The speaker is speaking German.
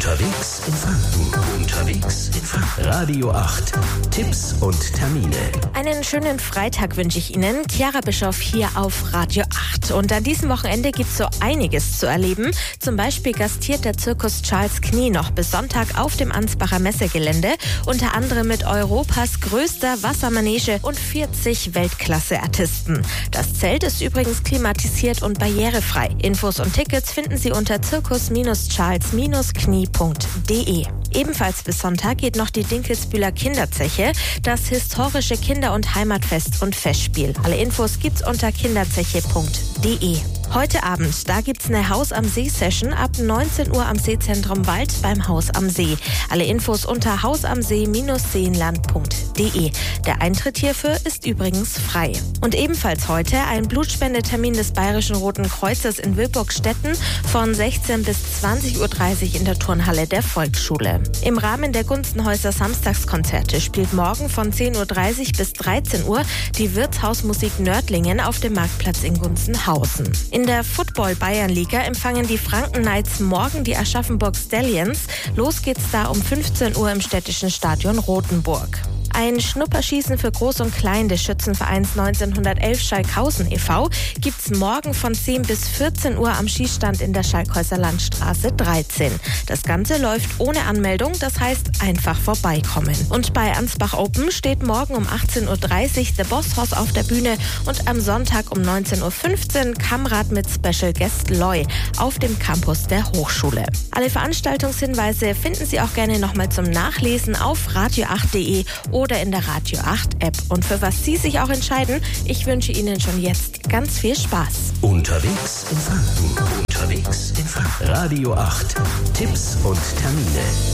Unterwegs in Franken. Unterwegs in Franken. Radio 8. Tipps und Termine. Einen schönen Freitag wünsche ich Ihnen. Chiara Bischoff hier auf Radio 8. Und an diesem Wochenende gibt es so einiges zu erleben. Zum Beispiel gastiert der Zirkus Charles Knie noch bis Sonntag auf dem Ansbacher Messegelände. Unter anderem mit Europas größter Wassermanege und 40 Weltklasse-Artisten. Das Zelt ist übrigens klimatisiert und barrierefrei. Infos und Tickets finden Sie unter zirkus-charles-knie.de. Ebenfalls bis Sonntag geht noch die Dinkelsbühler Kinderzeche, das historische Kinder- und Heimatfest und Festspiel. Alle Infos gibt's unter kinderzeche.de. Heute Abend, da gibt's eine Haus am See-Session ab 19 Uhr am Seezentrum Wald beim Haus am See. Alle Infos unter hausamsee-seenland.de. Der Eintritt hierfür ist übrigens frei. Und ebenfalls heute ein Blutspendetermin des Bayerischen Roten Kreuzes in Wilburgstetten von 16 bis 20.30 Uhr in der Turnhalle der Volksschule. Im Rahmen der Gunzenhäuser Samstagskonzerte spielt morgen von 10.30 Uhr bis 13 Uhr die Wirtshausmusik Nördlingen auf dem Marktplatz in Gunzenhausen. In der Football-Bayernliga empfangen die Franken Knights morgen die Aschaffenburg Stallions. Los geht's da um 15 Uhr im städtischen Stadion Rothenburg. Ein Schnupperschießen für Groß und Klein des Schützenvereins 1911 Schalkhausen e.V. gibt's morgen von 10 bis 14 Uhr am Schießstand in der Schalkhäuser Landstraße 13. Das Ganze läuft ohne Anmeldung, das heißt einfach vorbeikommen. Und bei Ansbach Open steht morgen um 18.30 Uhr The Boss Hoss auf der Bühne und am Sonntag um 19.15 Uhr Kammrad mit Special Guest Loy auf dem Campus der Hochschule. Alle Veranstaltungshinweise finden Sie auch gerne nochmal zum Nachlesen auf radio8.de oder in der Radio 8 App. Und für was Sie sich auch entscheiden, ich wünsche Ihnen schon jetzt ganz viel Spaß. Unterwegs in Franken. Unterwegs in Franken. Radio 8. Tipps und Termine.